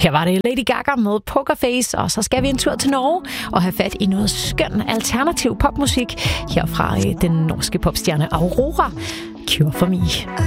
Her var det Lady Gaga med Pokerface, og så skal vi en tur til Norge og have fat i noget skøn alternativ popmusik her fra den norske popstjerne Aurora. Cure for Me.